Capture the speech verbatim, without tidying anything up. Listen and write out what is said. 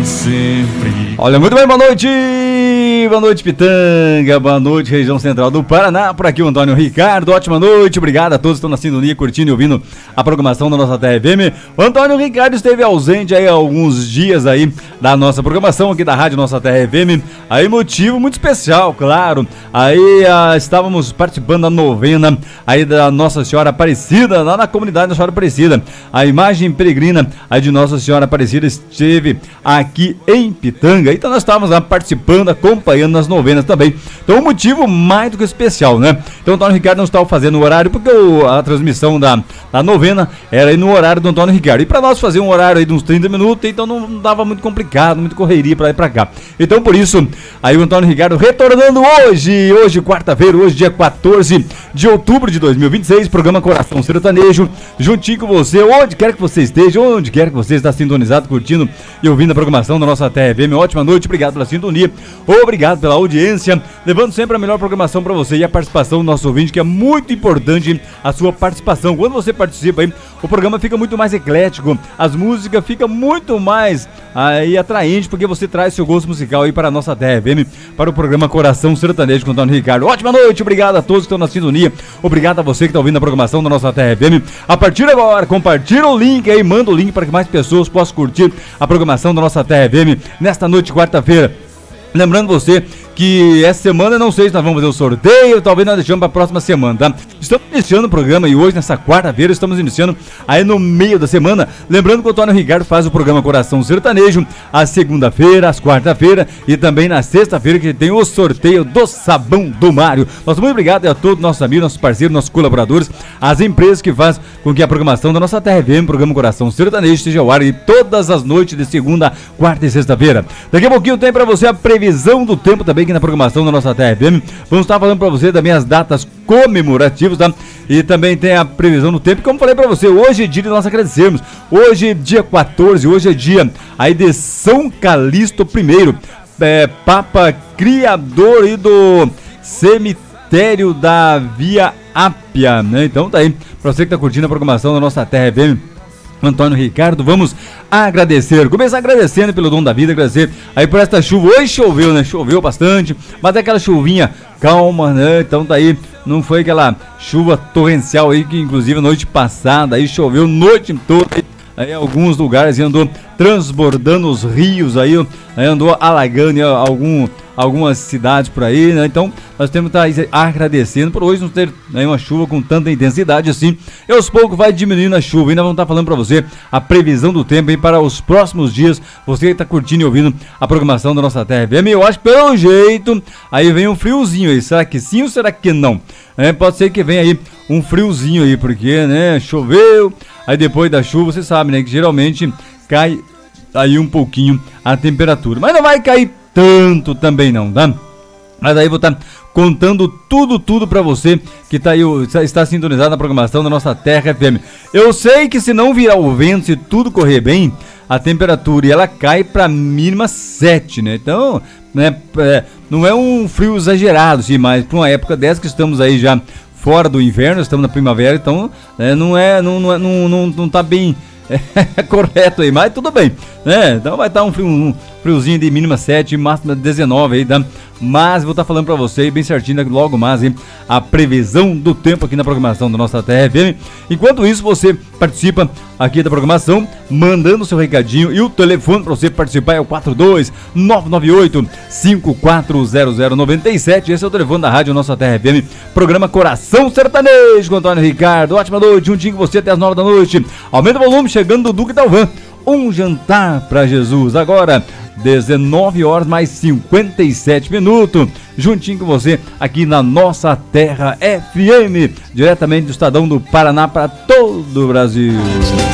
sempre. Olha, muito bem, boa noite! Boa noite, Pitanga, boa noite, região central do Paraná. Por aqui o Antônio Ricardo, ótima noite, obrigado a todos que estão na sintonia, curtindo e ouvindo a programação da nossa T R F M. O Antônio Ricardo esteve ausente aí há alguns dias aí da nossa programação aqui da rádio Nossa T R F M. Aí motivo muito especial, claro. Aí ah, estávamos participando da novena aí da Nossa Senhora Aparecida, lá na comunidade da Senhora Aparecida. A imagem peregrina aí de Nossa Senhora Aparecida esteve aqui em Pitanga. Então nós estávamos lá participando, acompanhando nas novenas também. Então um motivo mais do que especial, né? Então o Antônio Ricardo não estava fazendo o horário porque o, a transmissão da, da novena era aí no horário do Antônio Ricardo. E para nós fazer um horário aí de uns trinta minutos, então não, não dava muito complicado, muito correria para ir para cá. Então por isso, aí o Antônio Ricardo retornando hoje, hoje quarta-feira, hoje dia quatorze de outubro de dois mil e vinte e seis, programa Coração Sertanejo, juntinho com você, onde quer que você esteja, onde quer que você está sintonizado, curtindo e ouvindo a programação da nossa T R F M. Ótima noite, obrigado pela sintonia, obrigado pela audiência, levando sempre a melhor programação para você e a participação do nosso ouvinte, que é muito importante a sua participação. Quando você participa aí, o programa fica muito mais eclético, as músicas ficam muito mais aí atraente, porque você traz seu gosto musical aí para a nossa T R F M, para o programa Coração Sertanejo com o Antônio Ricardo. Ótima noite, obrigado a todos que estão na sintonia, obrigado a você que está ouvindo a programação da nossa T R F M. A partir de agora, compartilha o link aí, manda o link para que mais pessoas possam curtir a programação da nossa T R F M nesta noite de quarta-feira. Lembrando você que essa semana, não sei se nós vamos fazer o sorteio, talvez nós deixamos para a próxima semana, tá? Estamos iniciando o programa e hoje, nessa quarta-feira, estamos iniciando aí no meio da semana. Lembrando que o Antônio Ricardo faz o programa Coração Sertanejo às segunda-feira, às quarta-feira e também na sexta-feira, que tem o sorteio do Sabão do Mário. Nosso muito obrigado a todos nossos amigos, nossos parceiros, nossos colaboradores, as empresas que fazem com que a programação da nossa T R F M, programa Coração Sertanejo, esteja ao ar e todas as noites de segunda, quarta e sexta-feira. Daqui a pouquinho tem para você a previsão do tempo também aqui na programação da nossa T R F M. Vamos estar falando para você das minhas datas comemorativas, tá? E também tem a previsão do tempo, como falei para você, hoje é dia de nós agradecermos. Hoje, dia quatorze, hoje é dia aí de São Calixto I, é, Papa Criador e do cemitério da Via Ápia, né? Então tá aí, para você que tá curtindo a programação da nossa T R F M, Antônio Ricardo, vamos agradecer, começar agradecendo pelo dom da vida, agradecer aí por esta chuva. Hoje choveu, né? Choveu bastante, mas é aquela chuvinha calma, né? Então tá aí, não foi aquela chuva torrencial aí que inclusive a noite passada aí choveu noite toda. Aí alguns lugares andou transbordando os rios aí, aí andou alagando algum, algumas cidades por aí, né? Então nós temos que estar agradecendo por hoje não ter, né, uma chuva com tanta intensidade assim. E aos poucos vai diminuindo a chuva. Ainda vamos estar falando para você a previsão do tempo aí para os próximos dias. Você que está curtindo e ouvindo a programação da nossa T R F M. Eu acho que pelo jeito aí vem um friozinho aí. Será que sim ou será que não? É, pode ser que venha aí um friozinho aí, porque, né, choveu, aí depois da chuva, você sabe, né, que geralmente cai aí um pouquinho a temperatura, mas não vai cair tanto também não, tá? Mas aí vou estar contando tudo, tudo pra você que tá aí, está sintonizado na programação da nossa Terra F M. Eu sei que se não virar o vento, se tudo correr bem, a temperatura ela cai pra mínima sete, né? Então, né, é, não é um frio exagerado, sim, mas pra uma época dessa que estamos aí já fora do inverno, estamos na primavera, então é, não é, não, não, não, não, não tá bem é, correto aí, mas tudo bem, né? Então vai estar um, frio, um friozinho de mínima sete, máxima dezenove aí, tá? Mas vou estar falando pra você bem certinho logo mais, hein, a previsão do tempo aqui na programação da nossa T R F M. Enquanto isso, você participa aqui da programação, mandando seu recadinho, e o telefone para você participar é o quatro dois nove nove oito cinco quatro zero zero nove sete. Esse é o telefone da rádio Nossa T R F M, programa Coração Sertanejo com Antônio Ricardo. Ótima noite, juntinho com você até as nove da noite. Aumenta o volume, chegando do Duque Dalvan. Um jantar para Jesus. Agora, dezenove horas mais cinquenta e sete minutos. Juntinho com você aqui na nossa Terra F M, diretamente do Estadão do Paraná para todo o Brasil.